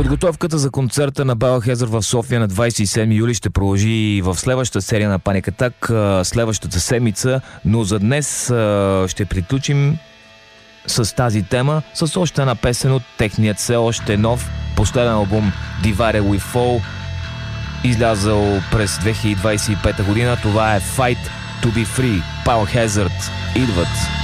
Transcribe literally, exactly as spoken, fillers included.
Подготовката за концерта на Biohazard в София на двадесет и седми юли ще продължи и в следващата серия на Panic Attack следващата седмица, но за днес ще приключим с тази тема с още една песен от техният все още нов последен албум Divided We Fall, излязъл през две хиляди двадесет и пета година. Това е Fight to be Free. Biohazard идват.